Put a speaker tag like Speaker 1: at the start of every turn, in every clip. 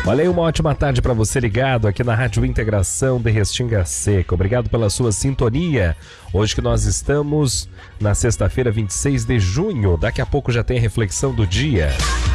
Speaker 1: Olha aí, uma ótima tarde para você ligado aqui na Rádio Integração de Restinga Seca. Obrigado pela sua sintonia. Hoje que nós estamos na sexta-feira, 26 de junho. Daqui a pouco já tem a reflexão do dia.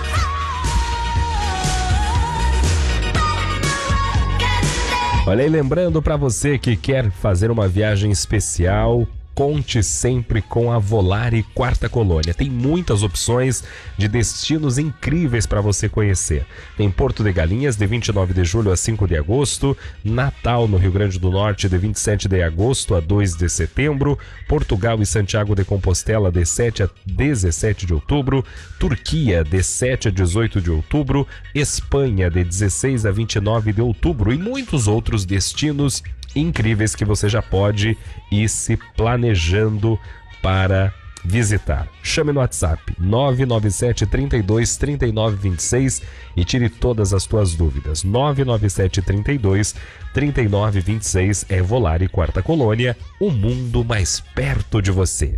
Speaker 1: Olha aí, lembrando para você que quer fazer uma viagem especial, conte sempre com a Volare Quarta Colônia. Tem muitas opções de destinos incríveis para você conhecer. Tem Porto de Galinhas, de 29 de julho a 5 de agosto. Natal, no Rio Grande do Norte, de 27 de agosto a 2 de setembro. Portugal e Santiago de Compostela, de 7 a 17 de outubro. Turquia, de 7 a 18 de outubro. Espanha, de 16 a 29 de outubro. E muitos outros destinos incríveis que você já pode ir se planejando para visitar. Chame no WhatsApp 997 32 39 26 e tire todas as tuas dúvidas. 997 32 39 26 é Volare Quarta Colônia, o mundo mais perto de você.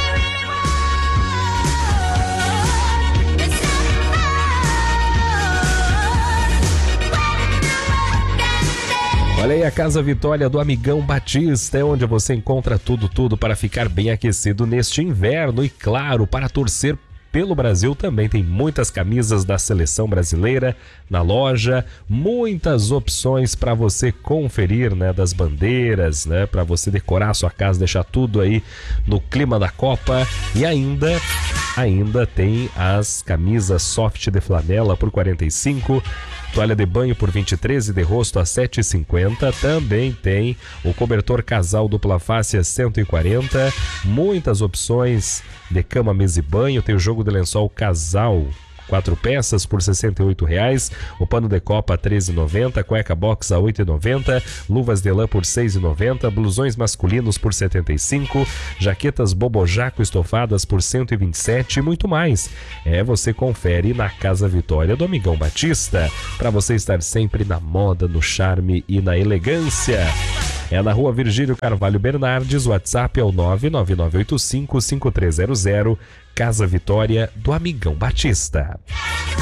Speaker 1: Olha aí, a Casa Vitória do Amigão Batista é onde você encontra tudo para ficar bem aquecido neste inverno e, claro, para torcer pelo Brasil também. Tem muitas camisas da seleção brasileira na loja, muitas opções para você conferir, né, das bandeiras, né, para você decorar a sua casa, deixar tudo aí no clima da Copa. E ainda tem as camisas soft de flanela por 45, toalha de banho por 23 e de rosto a 7,50. Também tem o cobertor casal dupla face a 140. Muitas opções de cama, mesa e banho. Tem o jogo de lençol casal 4 peças por R$ 68,00, o pano de copa a R$ 13,90, cueca box a R$ 8,90, luvas de lã por R$ 6,90, blusões masculinos por R$ 75, jaquetas bobojaco estofadas por R$ 127 e muito mais. Você confere na Casa Vitória do Amigão Batista, para você estar sempre na moda, no charme e na elegância. É na Rua Virgílio Carvalho Bernardes, o WhatsApp é o 99985-5300, Casa Vitória do Amigão Batista.